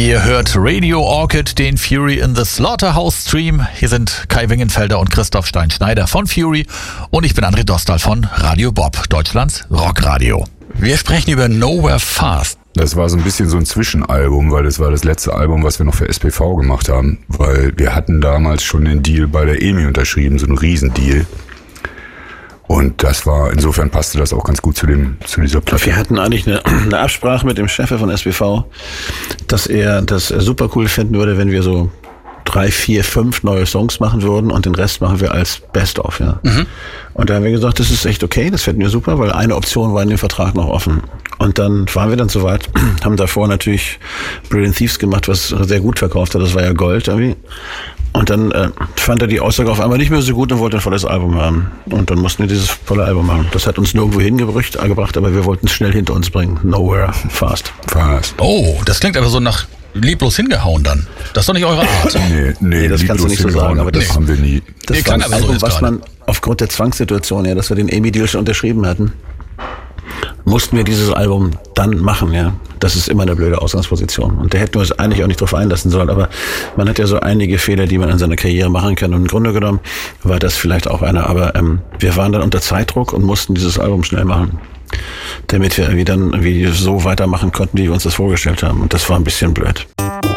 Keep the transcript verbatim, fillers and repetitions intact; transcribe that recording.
Ihr hört Radio Orchid, den Fury in the Slaughterhouse Stream. Hier sind Kai Wingenfelder und Christoph Stein-Schneider von Fury und ich bin André Dostal von Radio Bob, Deutschlands Rockradio. Wir sprechen über Nowhere Fast. Das war so ein bisschen so ein Zwischenalbum, weil das war das letzte Album, was wir noch für S P V gemacht haben, weil wir hatten damals schon den Deal bei der E M I unterschrieben, so einen Riesendeal. Und das war, insofern passte das auch ganz gut zu dem, zu dieser Platte. Wir hatten eigentlich eine, eine Absprache mit dem Chef von S P V, dass er das super cool finden würde, wenn wir so drei, vier, fünf neue Songs machen würden und den Rest machen wir als Best-of, ja. Mhm. Und da haben wir gesagt, das ist echt okay, das finden wir super, weil eine Option war in dem Vertrag noch offen. Und dann waren wir dann soweit, haben davor natürlich Brilliant Thieves gemacht, was sehr gut verkauft hat, das war ja Gold irgendwie. Und dann äh, fand er die Aussage auf einmal nicht mehr so gut und wollte ein volles Album haben. Und dann mussten wir dieses volle Album machen. Das hat uns nirgendwo hingebracht, aber wir wollten es schnell hinter uns bringen. Nowhere Fast. Fast. Oh, das klingt aber so nach lieblos hingehauen dann. Das ist doch nicht eure Art. nee, nee, nee, das kannst du nicht so sagen. Aber das nee. haben wir nie. Das nee, war ein aber Album, so was gerade. man aufgrund der Zwangssituation, ja, dass wir den E M I-Deal schon unterschrieben hatten, mussten wir dieses Album dann machen, ja. Das ist immer eine blöde Ausgangsposition. Und da hätten wir uns eigentlich auch nicht drauf einlassen sollen. Aber man hat ja so einige Fehler, die man in seiner Karriere machen kann. Und im Grunde genommen war das vielleicht auch einer. Aber ähm, wir waren dann unter Zeitdruck und mussten dieses Album schnell machen, damit wir irgendwie dann irgendwie so weitermachen konnten, wie wir uns das vorgestellt haben. Und das war ein bisschen blöd.